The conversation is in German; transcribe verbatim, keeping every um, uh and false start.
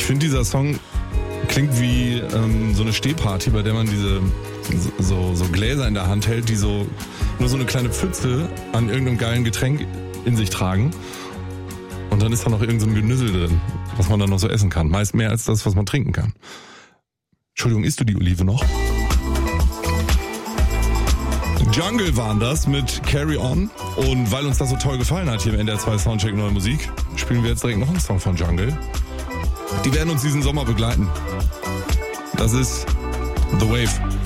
finde, dieser Song klingt wie ähm, so eine Stehparty, bei der man diese so, so Gläser in der Hand hält, die so nur so eine kleine Pfütze an irgendeinem geilen Getränk in sich tragen. Und dann ist da noch irgend so ein Genüssel drin, was man dann noch so essen kann. Meist mehr als das, was man trinken kann. Entschuldigung, isst du die Olive noch? Jungle waren das mit Carry On. Und weil uns das so toll gefallen hat hier im N D R zwei Soundcheck Neue Musik, spielen wir jetzt direkt noch einen Song von Jungle. Die werden uns diesen Sommer begleiten. Das ist The Wave.